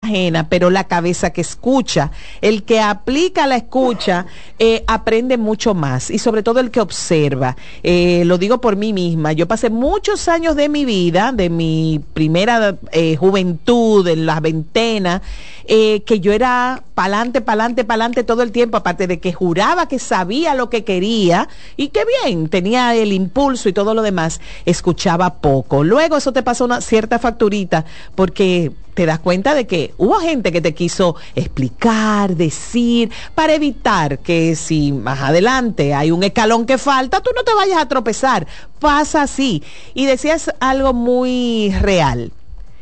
ajena, pero la cabeza que escucha. El que aplica la escucha aprende mucho más, y sobre todo el que observa. Lo digo por mí misma. Yo pasé muchos años de mi vida, de mi primera juventud, en las veintenas, que yo era pa'lante todo el tiempo, aparte de que juraba que sabía lo que quería, y que bien, tenía el impulso y todo lo demás, escuchaba poco. Luego eso te pasó una cierta facturita, porque te das cuenta de que hubo gente que te quiso explicar, decir, para evitar que si más adelante hay un escalón que falta, tú no te vayas a tropezar. Pasa así. Y decías algo muy real.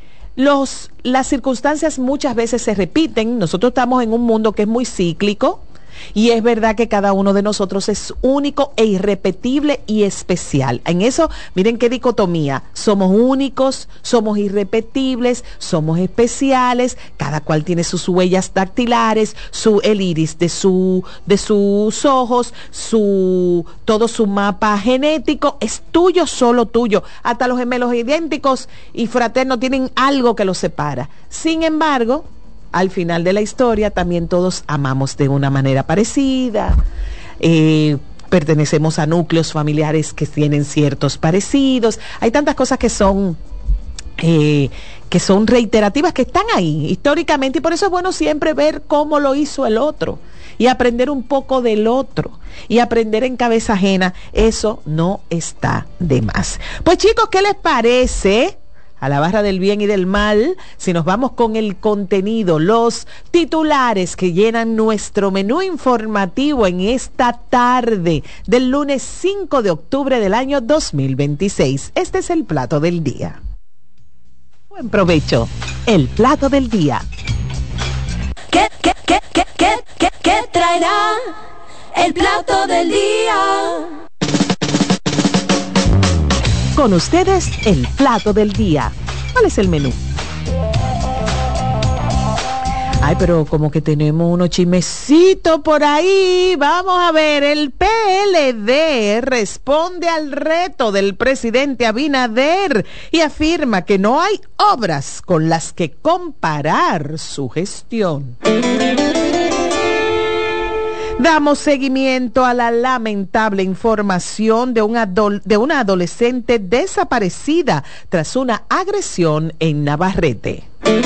Las circunstancias muchas veces se repiten. Nosotros estamos en un mundo que es muy cíclico, y es verdad que cada uno de nosotros es único e irrepetible y especial. En eso, miren qué dicotomía. Somos únicos, somos irrepetibles, somos especiales. Cada cual tiene sus huellas dactilares, el iris de sus ojos, todo su mapa genético es tuyo, solo tuyo. Hasta los gemelos idénticos y fraternos tienen algo que los separa. Sin embargo, al final de la historia también todos amamos de una manera parecida, pertenecemos a núcleos familiares que tienen ciertos parecidos. Hay tantas cosas que son reiterativas, que están ahí históricamente, y por eso es bueno siempre ver cómo lo hizo el otro y aprender un poco del otro, y aprender en cabeza ajena. Eso no está de más. Pues chicos, ¿qué les parece? A la barra del bien y del mal, si nos vamos con el contenido, los titulares que llenan nuestro menú informativo en esta tarde del lunes 5 de octubre del año 2026. Este es el plato del día. Buen provecho. El plato del día. ¿Qué traerá el plato del día? Con ustedes, el plato del día. ¿Cuál es el menú? Ay, pero como que tenemos unos chismecitos por ahí. Vamos a ver, el PLD responde al reto del presidente Abinader y afirma que no hay obras con las que comparar su gestión. Damos seguimiento a la lamentable información de una adolescente desaparecida tras una agresión en Navarrete.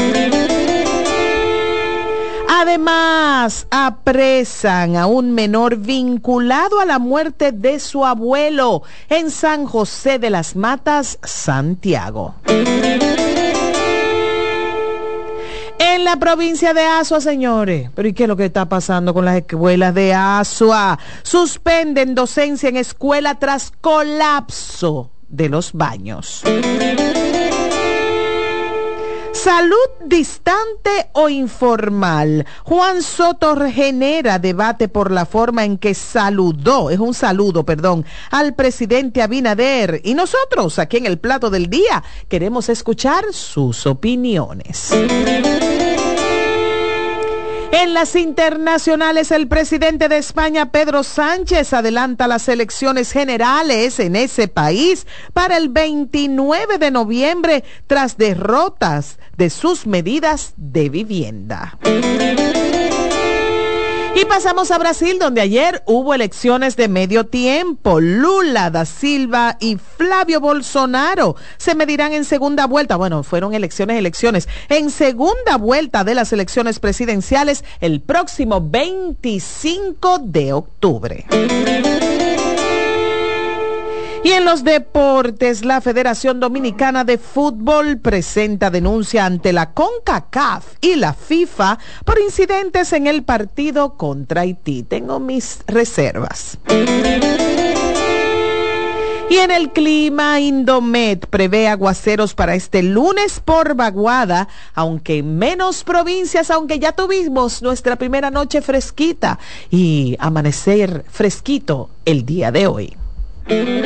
Además, apresan a un menor vinculado a la muerte de su abuelo en San José de las Matas, Santiago. En la provincia de Azua, señores. ¿Pero y qué es lo que está pasando con las escuelas de Azua? Suspenden docencia en escuela tras colapso de los baños. Salud distante o informal. Juan Soto genera debate por la forma en que saludó al presidente Abinader. Y nosotros, aquí en el plato del día, queremos escuchar sus opiniones. En las internacionales, el presidente de España, Pedro Sánchez, adelanta las elecciones generales en ese país para el 29 de noviembre tras derrotas de sus medidas de vivienda. Y pasamos a Brasil, donde ayer hubo elecciones de medio tiempo. Lula da Silva y Flávio Bolsonaro se medirán en segunda vuelta. Bueno, fueron elecciones. En segunda vuelta de las elecciones presidenciales el próximo 25 de octubre. Y en los deportes, la Federación Dominicana de Fútbol presenta denuncia ante la CONCACAF y la FIFA por incidentes en el partido contra Haití. Tengo mis reservas. Y en el clima, Indomet prevé aguaceros para este lunes por vaguada, aunque en menos provincias, aunque ya tuvimos nuestra primera noche fresquita y amanecer fresquito el día de hoy.